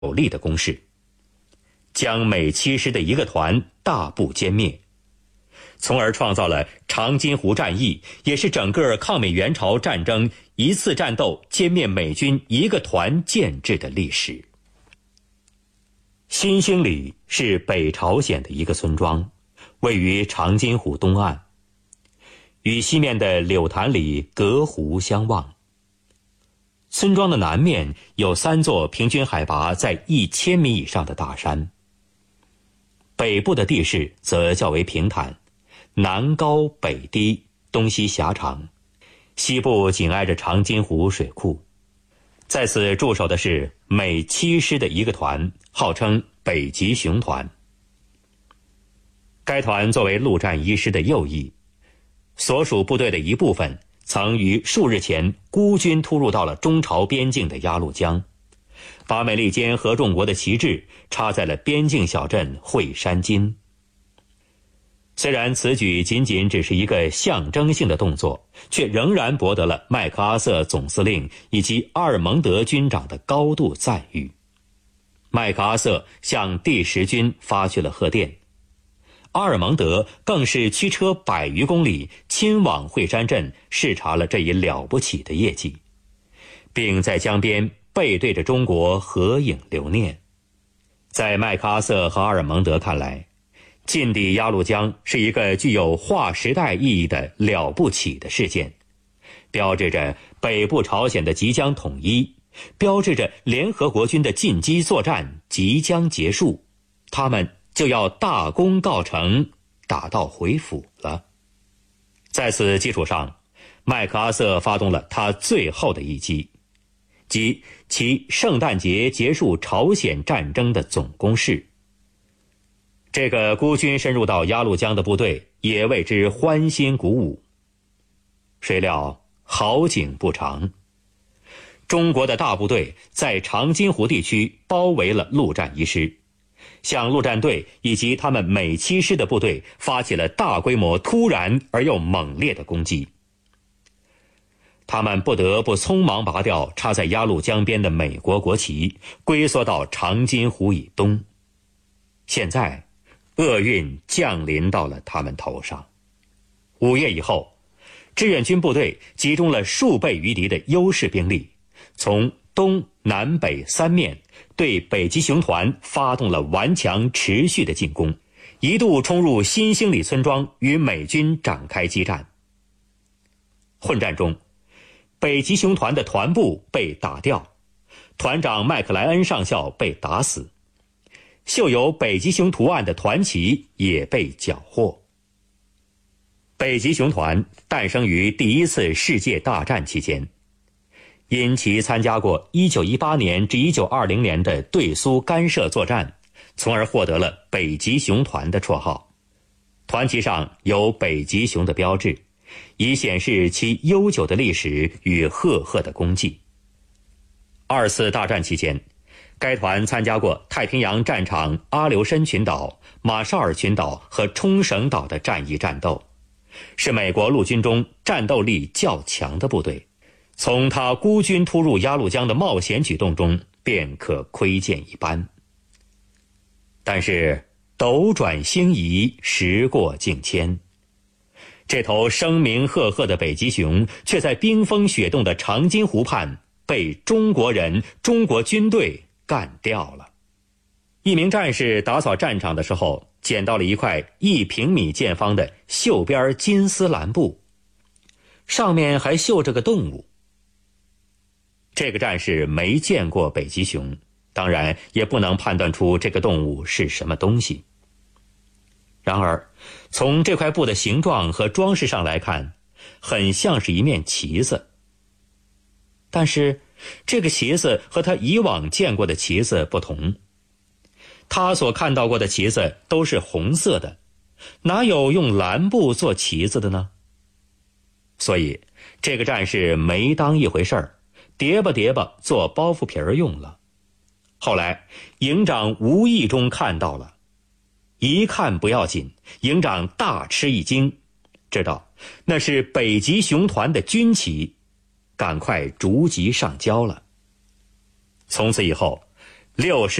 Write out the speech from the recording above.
有力的攻势，将美七师的一个团大部歼灭，从而创造了长津湖战役，也是整个抗美援朝战争一次战斗歼灭美军一个团建制的历史。新兴里是北朝鲜的一个村庄，位于长津湖东岸，与西面的柳潭里隔湖相望。村庄的南面有3座平均海拔在1000米以上的大山，北部的地势则较为平坦，南高北低，东西狭长，西部紧挨着长津湖水库。在此驻守的是美7师的一个团，号称北极熊团。该团作为陆战一师的右翼，所属部队的一部分曾于数日前孤军突入到了中朝边境的鸭绿江，把美利坚合众国的旗帜插在了边境小镇惠山津。虽然此举仅仅只是一个象征性的动作，却仍然博得了麦克阿瑟总司令以及阿尔蒙德军长的高度赞誉。麦克阿瑟向第10军发去了贺电，阿尔蒙德更是驱车100余公里亲往惠山镇视察了这一了不起的业绩，并在江边背对着中国合影留念。在麦克阿瑟和阿尔蒙德看来，进抵鸭绿江是一个具有划时代意义的了不起的事件，标志着北部朝鲜的即将统一，标志着联合国军的进击作战即将结束，他们就要大功告成，打道回府了。在此基础上，麦克阿瑟发动了他最后的一击，即其圣诞节结束朝鲜战争的总攻势。这个孤军深入到鸭绿江的部队也为之欢欣鼓舞。谁料好景不长，中国的大部队在长津湖地区包围了陆战一师，向陆战队以及他们美7师的部队发起了大规模、突然而又猛烈的攻击。他们不得不匆忙拔掉插在鸭绿江边的美国国旗，龟缩到长津湖以东。现在厄运降临到了他们头上。5月以后，志愿军部队集中了数倍于敌的优势兵力，从东南北3面对北极熊团发动了顽强持续的进攻，一度冲入新兴里村庄与美军展开激战。混战中，北极熊团的团部被打掉，团长麦克莱恩上校被打死，绣有北极熊图案的团旗也被缴获。北极熊团诞生于第1次世界大战期间，因其参加过1918年至1920年的对苏干涉作战，从而获得了北极熊团的绰号。团旗上有北极熊的标志，以显示其悠久的历史与赫赫的功绩。2次大战期间，该团参加过太平洋战场阿留申群岛、马绍尔群岛和冲绳岛的战役战斗，是美国陆军中战斗力较强的部队。从他孤军突入鸭绿江的冒险举动中便可窥见一斑。但是斗转星移，时过境迁，这头声名赫赫的北极熊却在冰封雪冻的长津湖畔被中国人、中国军队干掉了。一名战士打扫战场的时候，捡到了一块1平米见方的绣边金丝蓝布，上面还绣着个动物。这个战士没见过北极熊，当然也不能判断出这个动物是什么东西。然而，从这块布的形状和装饰上来看，很像是一面旗子。但是，这个旗子和他以往见过的旗子不同。他所看到过的旗子都是红色的，哪有用蓝布做旗子的呢？所以，这个战士没当一回事儿，叠吧叠吧做包袱皮儿用了。后来，营长无意中看到了，一看不要紧，营长大吃一惊，知道那是北极熊团的军旗，赶快逐级上交了。从此以后， 60